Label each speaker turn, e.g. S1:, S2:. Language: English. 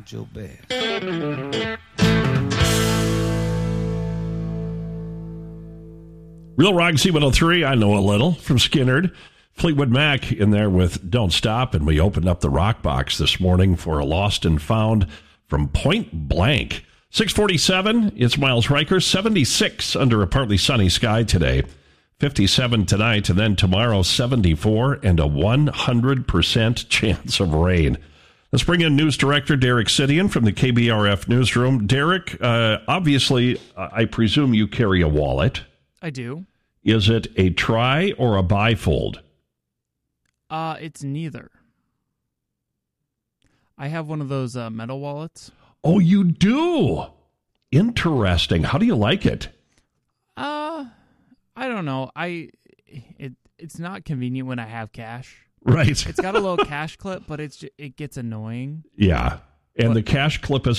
S1: at your best.
S2: Real Rock C103, I know a little from Skinnerd. Fleetwood Mac in there with Don't Stop, and we opened up the Rock Box this morning for a Lost and Found from Point Blank. 647, it's Miles Riker, 76 under a partly sunny sky today, 57 tonight, and then tomorrow 74 and a 100% chance of rain. Let's bring in News Director Derek Sidian from the KBRF Newsroom. Derek, obviously, I presume you carry a wallet.
S3: I do.
S2: Is it a tri or a bifold?
S3: It's neither. I have one of those metal wallets.
S2: Oh, you do? Interesting. How do you like it?
S3: I don't know. It's not convenient when I have cash.
S2: Right.
S3: It's got a little cash clip, but it gets annoying.
S2: Yeah. And the cash clip is